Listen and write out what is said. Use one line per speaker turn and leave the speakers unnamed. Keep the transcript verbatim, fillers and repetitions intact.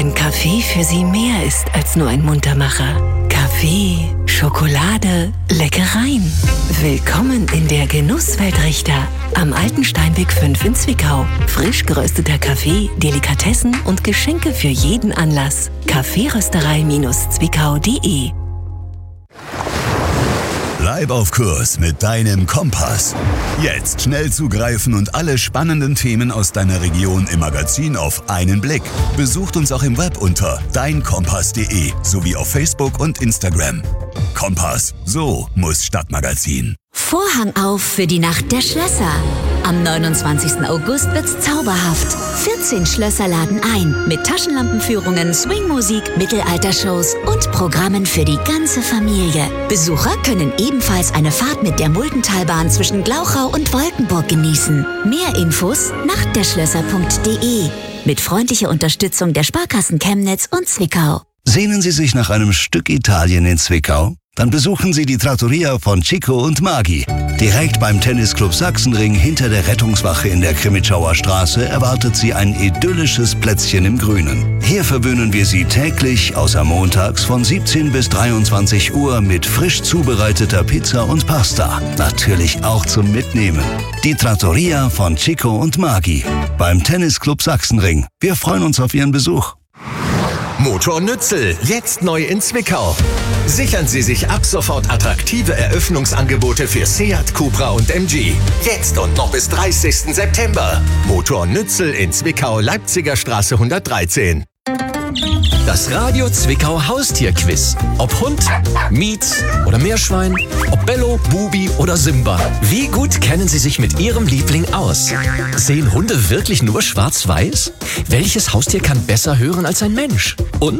Wenn Kaffee für Sie mehr ist als nur ein Muntermacher. Kaffee, Schokolade, Leckereien. Willkommen in der Genusswelt Richter. Am Alten Steinweg fünf in Zwickau. Frisch gerösteter Kaffee, Delikatessen und Geschenke für jeden Anlass. kaffeerösterei Zwickau punkt de.
Bleib auf Kurs mit deinem Kompass. Jetzt schnell zugreifen und alle spannenden Themen aus deiner Region im Magazin auf einen Blick. Besucht uns auch im Web unter dein kompass punkt de sowie auf Facebook und Instagram. Kompass, so muss Stadtmagazin.
Vorhang auf für die Nacht der Schlösser. Am neunundzwanzigsten August wird's zauberhaft. vierzehn Schlösser laden ein mit Taschenlampenführungen, Swingmusik, Mittelaltershows und Programmen für die ganze Familie. Besucher können ebenfalls eine Fahrt mit der Muldentalbahn zwischen Glauchau und Wolkenburg genießen. Mehr Infos nachtderschlösser punkt de mit freundlicher Unterstützung der Sparkassen Chemnitz und Zwickau.
Sehnen Sie sich nach einem Stück Italien in Zwickau? Dann besuchen Sie die Trattoria von Chico und Magi. Direkt beim Tennisclub Sachsenring hinter der Rettungswache in der Krimitschauer Straße erwartet Sie ein idyllisches Plätzchen im Grünen. Hier verwöhnen wir Sie täglich, außer montags, von siebzehn bis dreiundzwanzig Uhr mit frisch zubereiteter Pizza und Pasta. Natürlich auch zum Mitnehmen. Die Trattoria von Chico und Magi beim Tennisclub Sachsenring. Wir freuen uns auf Ihren Besuch.
Motor Nützel, jetzt neu in Zwickau. Sichern Sie sich ab sofort attraktive Eröffnungsangebote für Seat, Cupra und M G. Jetzt und noch bis dreißigsten September. Motor Nützel in Zwickau, Leipziger Straße hundertdreizehn.
Das Radio Zwickau Haustierquiz. Ob Hund, Mietz oder Meerschwein, ob Bello, Bubi oder Simba. Wie gut kennen Sie sich mit Ihrem Liebling aus? Sehen Hunde wirklich nur schwarz-weiß? Welches Haustier kann besser hören als ein Mensch? Und